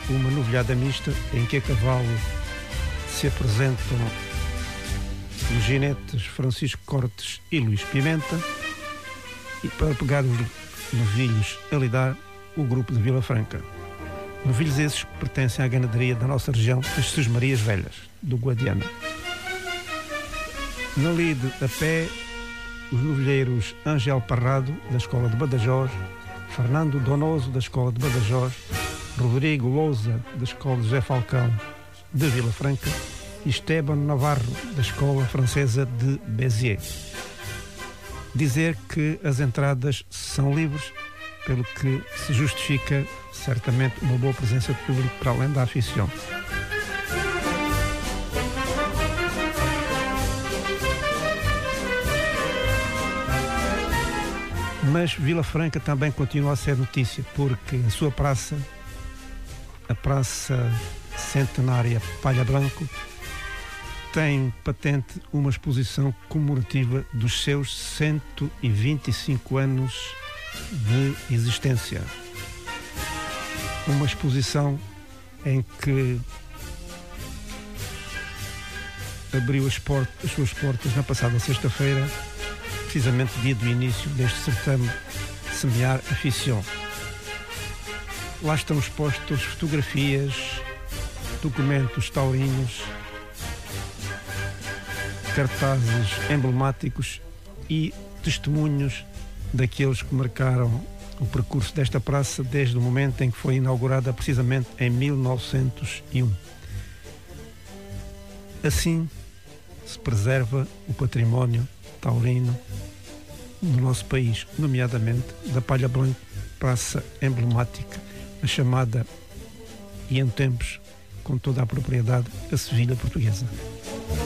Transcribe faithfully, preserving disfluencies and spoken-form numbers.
uma novilhada mista em que a cavalo se apresentam os ginetes Francisco Cortes e Luís Pimenta, e para pegar os novilhos a lidar, o grupo de Vila Franca. Novilhos esses pertencem à ganaderia da nossa região, as Sesmarias Velhas, do Guadiana. Na lide a pé, os novilheiros Angel Parrado, da Escola de Badajoz, Fernando Donoso, da Escola de Badajoz, Rodrigo Lousa, da Escola de José Falcão, de Vila Franca, e Esteban Navarro, da Escola Francesa de Béziers. Dizer que as entradas são livres, pelo que se justifica certamente uma boa presença de público para além da afição. Mas Vila Franca também continua a ser notícia, porque a sua praça, a Praça Centenária Palha Branco, tem patente uma exposição comemorativa dos seus cento e vinte e cinco anos de existência. Uma exposição em que abriu as, port- as suas portas na passada sexta-feira, precisamente dia do início deste certame Semear Afición. Lá estão expostas fotografias, documentos taurinos, cartazes emblemáticos e testemunhos daqueles que marcaram o percurso desta praça desde o momento em que foi inaugurada, precisamente em mil novecentos e um. Assim se preserva o património taurino no nosso país, nomeadamente da Palha Branco, praça emblemática, a chamada, e em tempos com toda a propriedade, a Sevilha Portuguesa.